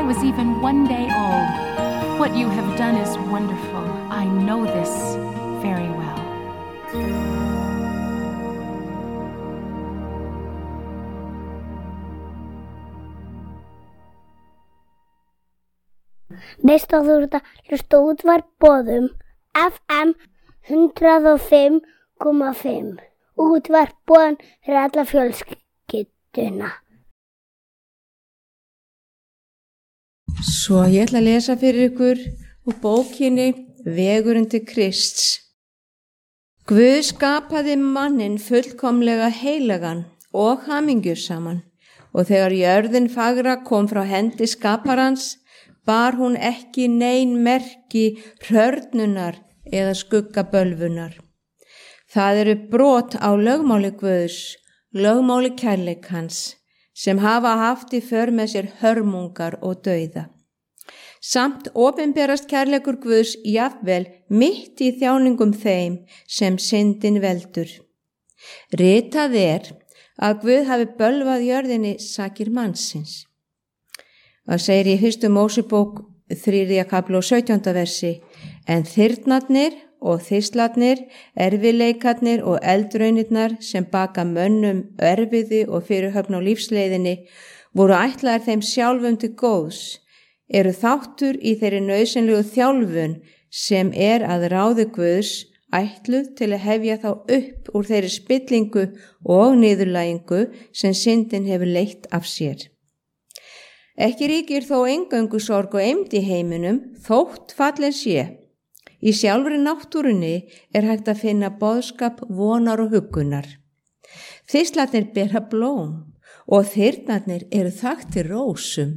was even one day old. What you have done is wonderful. I know this very well. Veistu að þú ert að hlusta útvarp boðum FM 105,5. Útvarp boðum fyrir alla fjölskylduna. Svo ég ætla að lesa fyrir ykkur úr bókinni Vegurinn til Krists. Guð skapaði manninn fullkomlega heilagan og hamingjusaman, og þegar jörðin fagra kom frá hendi skaparans, bar hún ekki nein merki hrörnunar eða skuggabölvunar. Það eru brot á lögmáli Guðs, lögmáli kærleikans, sem hafa haft í för með sér hörmungar og dauða. Samt opinberast kærleikur Guðs jafnvel mitt í þjáningum þeim sem syndin veldur. Ritað að Guð hafi bölvað jörðinni sakir mannsins. Það segir í 1. Mósebók 3. kapla og 17. versi: En þyrnarnir og þislarnir, erfileikarnir og eldraunirnar sem baka mönnum erfiði og fyrirhöfn á lífsleiðinni voru ætlaðir þeim sjálfum til góðs, eru þáttur í þeirri nauðsynlegu þjálfun sem að ráði Guðs ætluð til að hefja þá upp úr þeirri spillingu og niðurlægingu sem syndin hefur leitt af sér. Ekki ríkir þó eingöngu sorg og eymd í heiminum, þótt fallin sé. Í sjálfri náttúrunni hægt að finna boðskap vonar og huggunar. Þislarnir bera blóm og þyrnarnir eru þaktir rósum.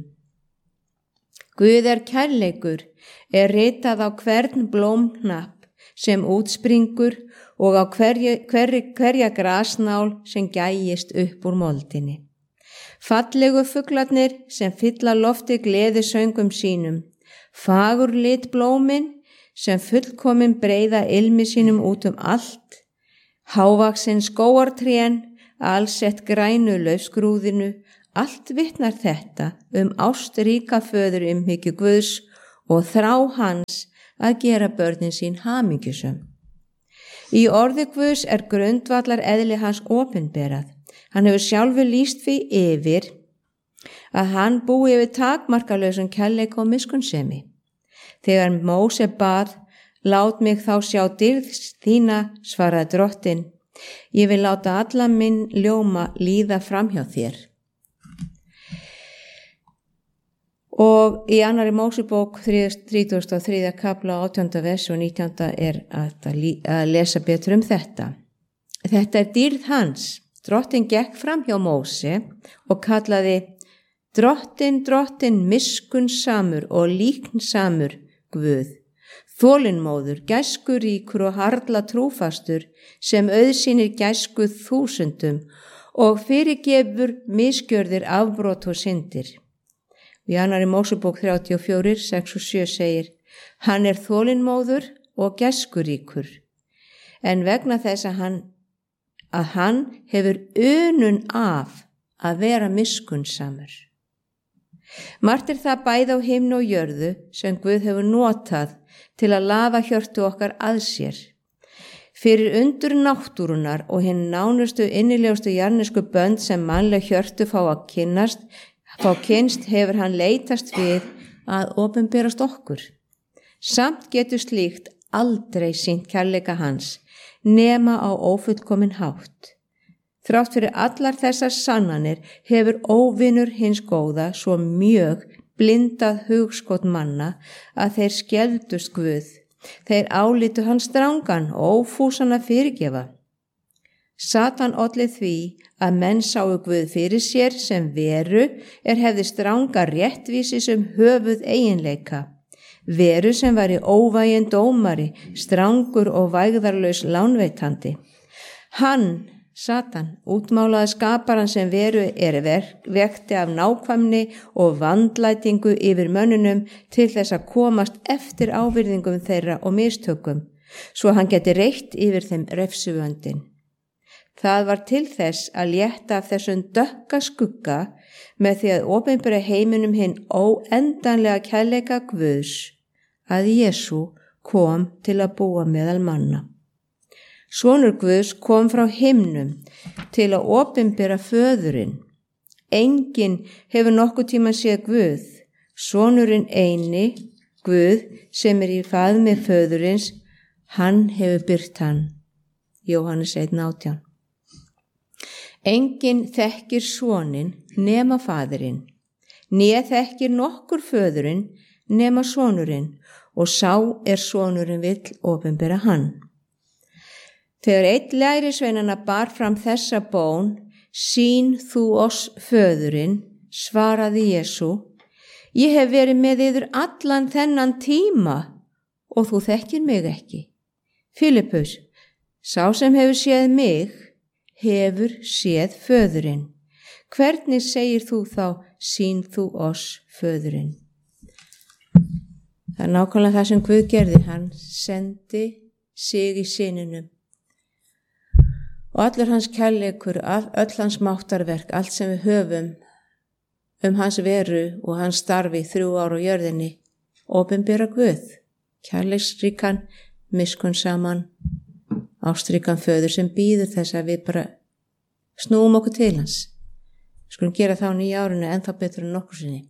Guð kærleikur ritað á hvern blómknapp sem útspringur og á hverja grasnál sem gægist upp úr moldinni. Fallegu fuglarnir sem fylla lofti gleðisöngum sínum, fagur lit blómin sem fullkomin breiða ilmi sínum út allt, hávaxin skógartrén, allsett grænu laufskrúðinu, allt vitnar þetta ástríka föður umhyggju Guðs og þrá hans að gera börnin sín hamingjusöm. Í orði Guðs grundvallar eðli hans opinberað. Hann hefur sjálfur lýst því yfir að hann búi yfir takmarkalausum kærleik og miskunnsemi. Þegar Móse bað: Lát mig þá sjá dýrð þína, svaraði Drottinn, ég vil láta alla minn ljóma líða framhjá þér. Og í 2. Mósebók 33. kapla 18. vers og 19. að lesa betur þetta. Þetta dýrð hans. Drottinn gekk fram hjá Móse og kallaði: Drottinn, Drottinn, miskunnsamur og líknsamur Guð, þolinmóður, gæskuríkur og harla trúfastur, sem auðsýnir gæsku þúsundum og fyrirgefur misgjörðir, afbrot og syndir. Í 2. Mósebók 34, 6 og 7 segir: Hann þolinmóður og gæskuríkur, en vegna þess að hann hefur unun af að vera miskunnsamur. Margt það bæði á himni og jörðu sem Guð hefur notað til að laða hjörtu okkar að sér. Fyrir undur náttúrunar og hinn nánustu innilegustu jarðnesku bönd sem mannleg hjörtu fá kynst hefur hann leitast við að opinberast okkur. Samt getur slíkt aldrei sýnt kærleika hans, nema á ófullkomin hátt. Þrátt fyrir allar þessar sannanir hefur óvinur hins góða svo mjög blindað hugskot manna að þeir skelfdust Guð. Þeir álítu hann strangan og ófúsan að fyrirgefa. Satan olli því að menn sáu Guð fyrir sér sem veru hefði stranga réttvísi sem höfuð eiginleika. Veru sem væri óvæginn dómari, strangur og vægðarlaus lánveitandi. Hann, Satan, útmálaði skaparan sem veru vekti af nákvæmni og vandlætingu yfir mönnunum til þess að komast eftir ávirðingum þeirra og mistökum, svo hann geti reitt yfir þeim refsivöndin. Það var til þess að létta af þessum dökka skugga með því að opinbera heiminum hinn óendanlega kærleika Guðs að Jesú kom til að búa meðal manna. Sonur Guðs kom frá himnum til að opinbera föðurinn. Enginn hefur nokkuð tíma séð Guð. Sonurinn eini, Guð sem í faðmi föðurins, hann hefur birt hann. Jóhannes 1:18. Enginn þekkir soninn nema faðirinn, né þekkir nokkur föðurinn nema sonurinn, og sá sonurinn vill opinbera hann. Þegar einn lærisveinanna bar fram þessa bón, sýn þú oss föðurinn, svaraði Jesú, ég hef verið með yður allan þennan tíma og þú þekkir mig ekki. Filippus, sá sem hefur séð mig, hefur séð föðurinn. Hvernig segir þú þá, sýn þú oss föðurinn? Það nákvæmlega það sem Guð gerði, hann sendi sig í syninum. Og allur hans kærleikur, öll hans máttarverk, allt sem við höfum hans veru og hans starfi 3 ár á jörðinni, opinbera Guð, kærleiksríkan, miskunnsaman, ástríkan föður sem býður þess að við bara snúum okkur til hans. Við skulum gera það á nýja árinu ennþá betur en nokkur sinni.